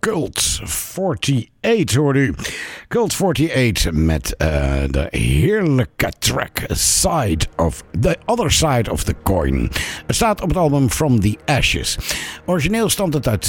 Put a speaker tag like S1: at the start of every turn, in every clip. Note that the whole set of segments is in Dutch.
S1: Cult 48 hoorde u. Cult 48 met de heerlijke track The Other Side of the Coin. Het staat op het album From the Ashes. Origineel stamt het uit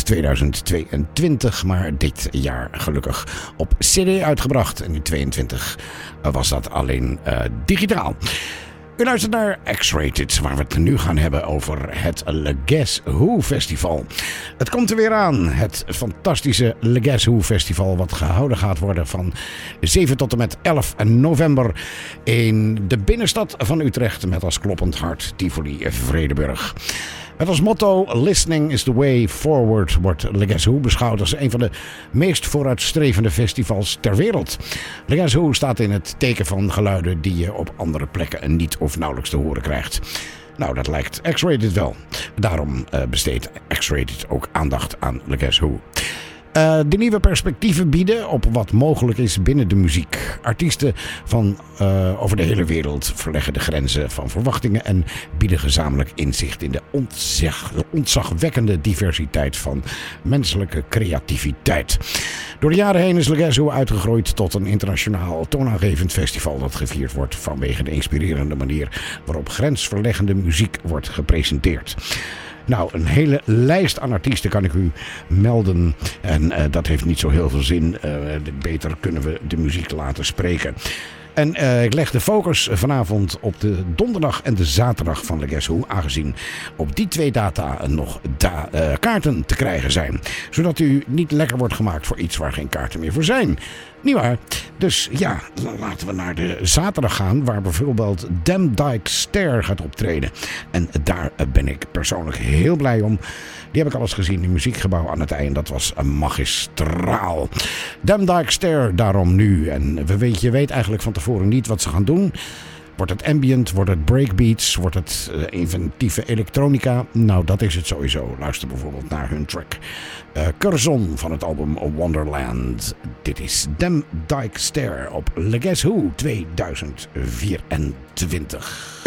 S1: 2022, maar dit jaar gelukkig op CD uitgebracht. En in 2022 was dat alleen digitaal. U luistert naar X-Rated, waar we het nu gaan hebben over het Guess Who Festival. Het komt er weer aan, het fantastische Guess Who Festival, wat gehouden gaat worden van 7 tot en met 11 november in de binnenstad van Utrecht met als kloppend hart Tivoli Vredenburg. Met als motto Listening is the way forward wordt Guess Who beschouwd als een van de meest vooruitstrevende festivals ter wereld. Guess Who staat in het teken van geluiden die je op andere plekken niet of nauwelijks te horen krijgt. Nou, dat lijkt X-Rated wel. Daarom besteedt X-Rated ook aandacht aan Guess Who. De nieuwe perspectieven bieden op wat mogelijk is binnen de muziek. Artiesten van over de hele wereld verleggen de grenzen van verwachtingen en bieden gezamenlijk inzicht in de ontzagwekkende diversiteit van menselijke creativiteit. Door de jaren heen is Guess Who uitgegroeid tot een internationaal toonaangevend festival dat gevierd wordt vanwege de inspirerende manier waarop grensverleggende muziek wordt gepresenteerd. Nou, een hele lijst aan artiesten kan ik u melden. En dat heeft niet zo heel veel zin. Beter kunnen we de muziek laten spreken. En ik leg de focus vanavond op de donderdag en de zaterdag van Guess Who. Aangezien op die twee data nog kaarten te krijgen zijn. Zodat u niet lekker wordt gemaakt voor iets waar geen kaarten meer voor zijn. Niet waar? Dus ja, laten we naar de zaterdag gaan. Waar bijvoorbeeld Dem Dyke Stare gaat optreden. En daar ben ik persoonlijk heel blij om. Die heb ik al eens gezien in Muziekgebouw aan het eind. Dat was magistraal. Dem Dyke Stare daarom nu. En je weet eigenlijk van tevoren niet wat ze gaan doen. Wordt het ambient? Wordt het breakbeats? Wordt het inventieve elektronica? Nou, dat is het sowieso. Luister bijvoorbeeld naar hun track Curzon van het album Wonderland. Dit is Dem Dyke Stare op Guess Who 2024.